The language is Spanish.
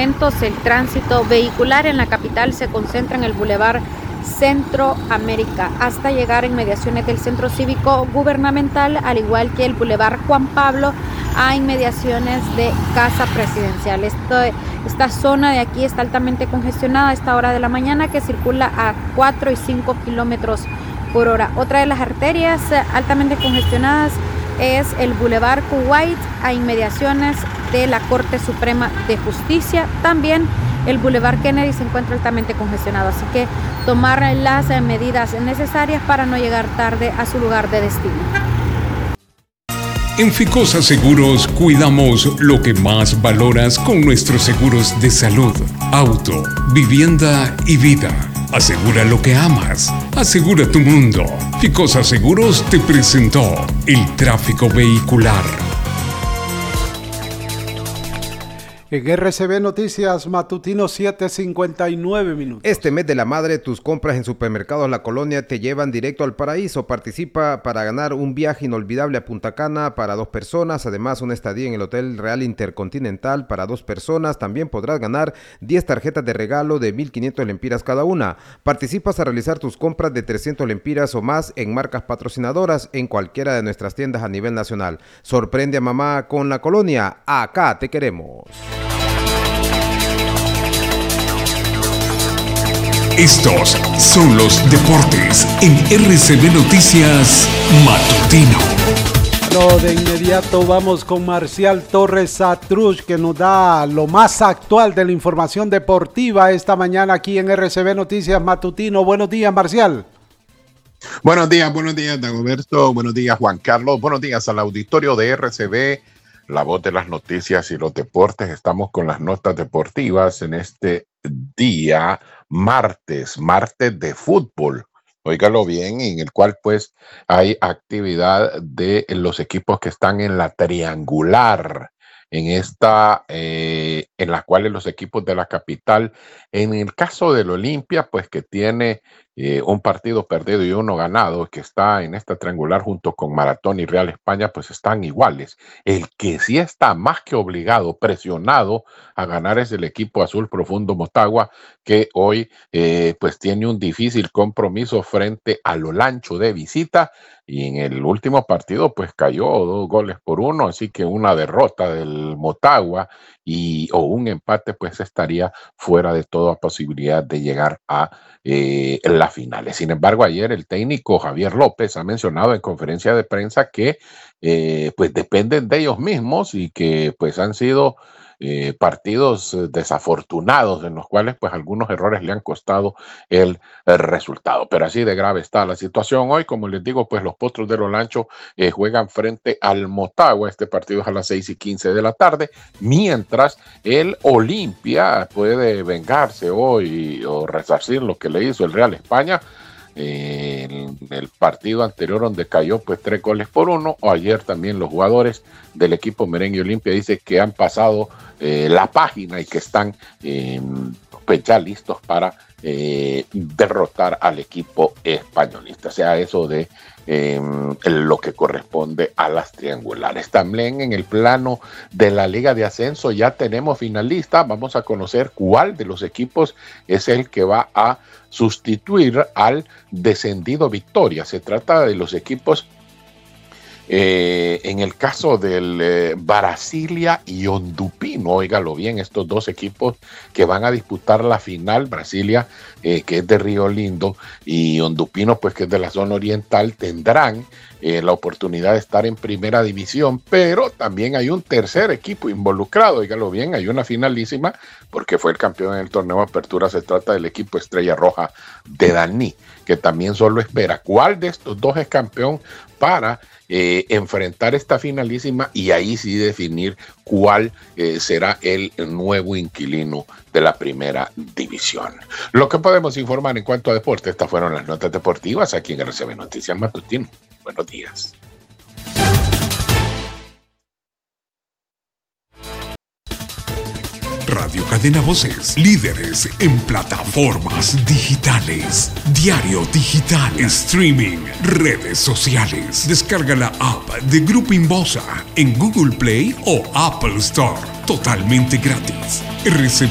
momentos el tránsito vehicular en la capital se concentra en el Boulevard Centroamérica hasta llegar en inmediaciones del Centro Cívico Gubernamental, al igual que el Boulevard Juan Pablo a inmediaciones de Casa Presidencial. Esta zona de aquí está altamente congestionada a esta hora de la mañana, que circula a 4 y 5 kilómetros por hora. Otra de las arterias altamente congestionadas es el Boulevard Kuwait a inmediaciones de la Corte Suprema de Justicia. También el Boulevard Kennedy se encuentra altamente congestionado, así que tomar las medidas necesarias para no llegar tarde a su lugar de destino. En Ficosa Seguros cuidamos lo que más valoras con nuestros seguros de salud, auto, vivienda y vida. Asegura lo que amas. Asegura tu mundo. Ficosa Seguros te presentó el tráfico vehicular. En RCB Noticias Matutino 7:59 minutos. Este mes de la madre, tus compras en Supermercados La Colonia te llevan directo al paraíso. Participa para ganar un viaje inolvidable a Punta Cana para 2 personas. Además, una estadía en el Hotel Real Intercontinental para 2 personas. También podrás ganar 10 tarjetas de regalo de 1.500 lempiras cada una. Participas a realizar tus compras de 300 lempiras o más en marcas patrocinadoras en cualquiera de nuestras tiendas a nivel nacional. Sorprende a mamá con La Colonia. Acá te queremos. Estos son los deportes en RCB Noticias Matutino. De inmediato vamos con Marcial Torres Atrush, que nos da lo más actual de la información deportiva esta mañana aquí en RCB Noticias Matutino. Buenos días, Marcial. Buenos días, Dagoberto. Buenos días, Juan Carlos. Buenos días al auditorio de RCB, la voz de las noticias y los deportes. Estamos con las notas deportivas en este día martes de fútbol. Óigalo bien, en el cual pues hay actividad de los equipos que están en la triangular, en las cuales los equipos de la capital, en el caso del Olimpia, pues que tiene un partido perdido y uno ganado, que está en esta triangular junto con Maratón y Real España, pues están iguales. El que sí está más que obligado, presionado a ganar, es el equipo Azul Profundo Motagua, que hoy pues tiene un difícil compromiso frente al Olancho de visita, y en el último partido pues cayó 2-1, así que una derrota del Motagua o un empate pues estaría fuera de toda posibilidad de llegar a las finales. Sin embargo, ayer el técnico Javier López ha mencionado en conferencia de prensa que pues dependen de ellos mismos y que pues han sido partidos desafortunados en los cuales pues algunos errores le han costado el resultado, pero así de grave está la situación hoy. Como les digo, pues los Potros del Olancho juegan frente al Motagua. Este partido es a las 6:15 de la tarde, mientras el Olimpia puede vengarse hoy o resarcir lo que le hizo el Real España en el partido anterior, donde cayó pues 3-1. O ayer también los jugadores del equipo Merengue Olimpia dicen que han pasado la página y que están pues ya listos para derrotar al equipo españolista. O sea, eso de lo que corresponde a las triangulares. También en el plano de la Liga de Ascenso ya tenemos finalistas. Vamos a conocer cuál de los equipos es el que va a sustituir al descendido Victoria. Se trata de los equipos en el caso del Brasilia y Ondupino. Óigalo bien, estos dos equipos que van a disputar la final. Brasilia, que es de Río Lindo, y Ondupino, pues que es de la zona oriental, tendrán la oportunidad de estar en primera división, pero también hay un tercer equipo involucrado. Óigalo bien, hay una finalísima porque fue el campeón en el torneo Apertura. Se trata del equipo Estrella Roja de Daní, que también solo espera cuál de estos dos es campeón para enfrentar esta finalísima y ahí sí definir cuál será el nuevo inquilino de la primera división. Lo que podemos informar en cuanto a deporte, estas fueron las notas deportivas aquí en RCB Noticias Matutino. Buenos días. Radio Cadena Voces, líderes en plataformas digitales, diario digital, streaming, redes sociales. Descarga la app de Grupo Inbosa en Google Play o Apple Store, totalmente gratis.